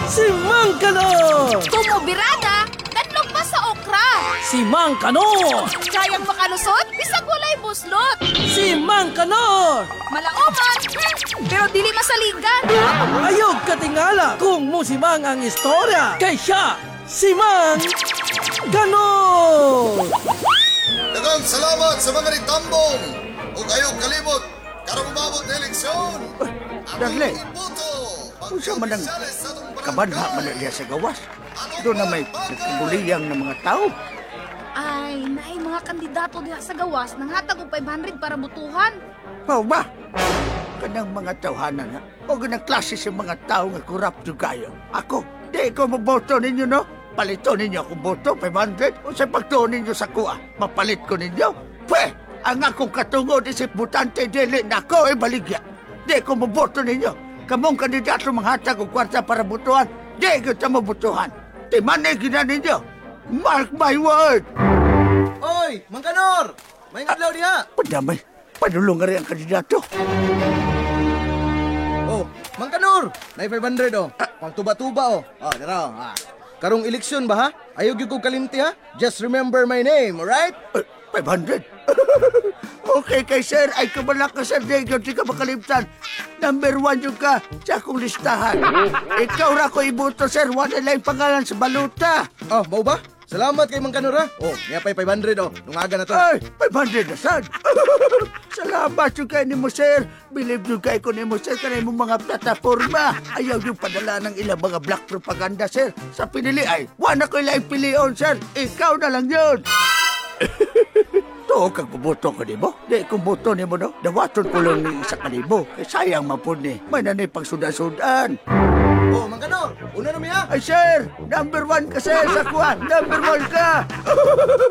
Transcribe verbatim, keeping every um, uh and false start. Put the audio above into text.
Si Mang Kanor! Tumubirada, danlog pa sa okra. Si Mang Kanor! Kayang makalusot, bisag walay buslot. Si Mang Kanor! Malaoman, pero dili masaligan. Ayog katingala kung musimang ang istorya. Kay siya, si Mang Kanor! Dagang salamat sa mga nagtambong. Huwag kayong kalimot. Karong umabot na eleksyon. Dagle. Iboto. Kung siya man ang kabadha man na iya sa gawas, doon na may nagkaguliyang ng mga tao. Ay, naay mga kandidato diha sa gawas nang hatag og five hundred para butuhan. Pao ba? Kanang mga tawhanan ha? O ganang klase sa mga tao nga korapto kayo. Ako, di ko maboto ninyo no? Palito ninyo akong boto, five hundred. O sa pagtuon ninyo sa kuha, mapalit ko ninyo. Pwe, ang akong katungod isip butante dili na ako ay baligya. Di ko maboto ninyo. Kamong kandidato manghatag og kwarta para butuhan, di ko ta mabutuhan. Timanay gina ninyo. Mark my word! Oy, Mang Kanor! May ngadlaw diha. Padamay, padulong nga rin ang kandidato. Oh, Mang Kanor! Nay five hundred oh. Pang tuba-tuba oh. Ah, dara. Ah. Karong eleksyon ba ha? Ayaw gyud ko kalimti ha. Just remember my name, alright? Uh, five hundred? Okay kay sir, ay kabalak ka sir, di di ka makalimtan. Number one yung ka sa akong listahan. Ikaw ra ko ibuto sir, wala lang pangalan sa baluta. Oh, mau ba? Salamat kay Mang Kanor ha. Oh, niya pa'y five hundred oh. Lungaga na to. Ay, five hundred na sad. Salamat yung kay ni mo sir. Believe yung kay ko ni mo sir kanay mo mga plataforma. Ayaw yung padala ng ilang mga black propaganda sir. Sa pinili ay, wala ko ilang pilion sir. Ikaw na lang yun. To, kag buboto ko ni mo. Di kung boto ni mo no, dawaton ko lang ni isa kanibo. Kay sayang mapun ni. May nanay pang sudan-sudan. Oh, Mang Kanor, una na mi ha. Ay sir, number one ka sir sa kuwan. Number one ka.